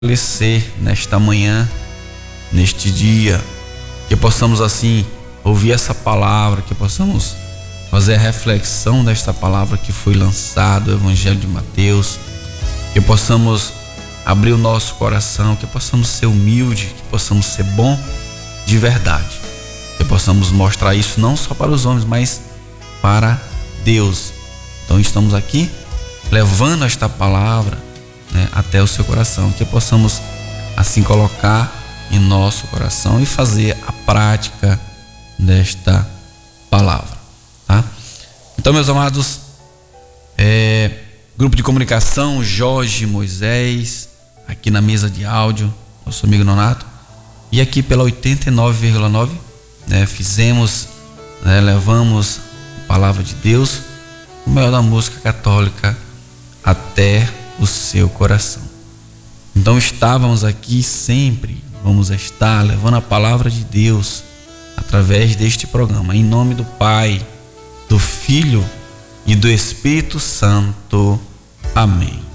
fortalecer nesta manhã, neste dia, que possamos assim ouvir essa palavra, que possamos fazer a reflexão desta palavra que foi lançada, o Evangelho de Mateus, que possamos abrir o nosso coração, que possamos ser humilde, que possamos ser bom de verdade, que possamos mostrar isso não só para os homens, mas para Deus. Então estamos aqui levando esta palavra, né, até o seu coração, que possamos assim colocar em nosso coração e fazer a prática desta palavra, tá? Então, meus amados, grupo de comunicação Jorge Moisés, aqui na mesa de áudio, nosso amigo Nonato, e aqui pela 89,9, né, levamos a palavra de Deus, o melhor da música católica, até o seu coração. Então estávamos aqui sempre, vamos estar levando a palavra de Deus através deste programa, em nome do Pai, do Filho e do Espírito Santo. Amém.